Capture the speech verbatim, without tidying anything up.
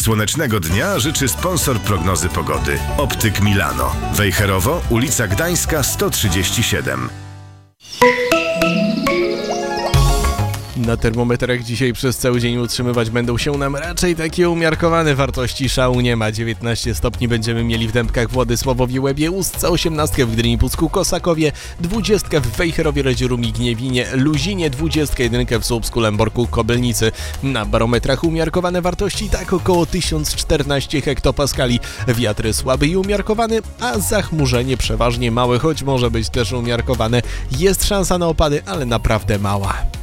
Słonecznego dnia życzy sponsor prognozy pogody. Optyk Milano. Wejherowo, ulica Gdańska sto trzydzieści siedem. Na termometrach dzisiaj przez cały dzień utrzymywać będą się nam raczej takie umiarkowane wartości. Szału nie ma. dziewiętnaście stopni będziemy mieli w Dębkach, Władysławowie, Łebie, Ustce, osiemnastkę w Gdyni, Pucku, Kosakowie, dwudziestkę w Wejherowie, Radzioru, Gniewinie, Luzinie, dwudziestkę jedynkę w Słupsku, Lęborku, Kobylnicy. Na barometrach umiarkowane wartości tak około tysiąc czternaście hektopaskali. Wiatry słaby i umiarkowany, a zachmurzenie przeważnie małe, choć może być też umiarkowane. Jest szansa na opady, ale naprawdę mała.